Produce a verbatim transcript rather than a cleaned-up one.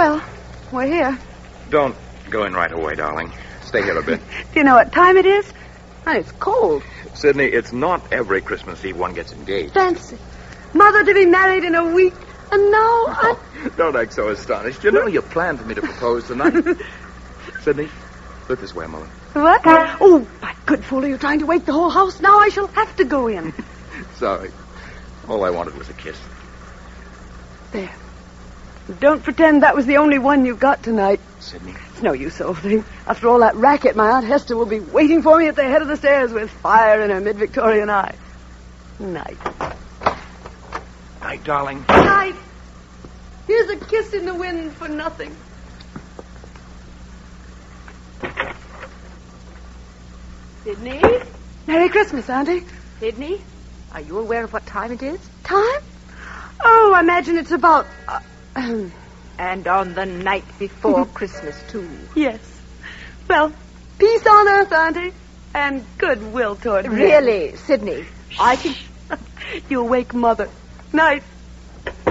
Well, we're here. Don't go in right away, darling. Stay here a bit. Do you know what time it is? Oh, it's cold. Sydney, it's not every Christmas Eve one gets engaged. Fancy. Mother to be married in a week. And now I... Don't act so astonished. You know you planned for me to propose tonight. Sydney, look this way a moment. What? Oh, my good fool, are you trying to wake the whole house? Now I shall have to go in. Sorry. All I wanted was a kiss. There. Don't pretend that was the only one you got tonight. Sydney. It's no use, old thing. After all that racket, my Aunt Hester will be waiting for me at the head of the stairs with fire in her mid-Victorian eye. Night. Night, darling. Night. Here's a kiss in the wind for nothing. Sydney? Merry Christmas, Auntie. Sydney, are you aware of what time it is? Time? Oh, I imagine it's about... Uh, and on the night before Christmas, too. Yes. Well, peace on earth, Auntie, and goodwill toward men. Really, Sydney, I think... You'll wake Mother. Night.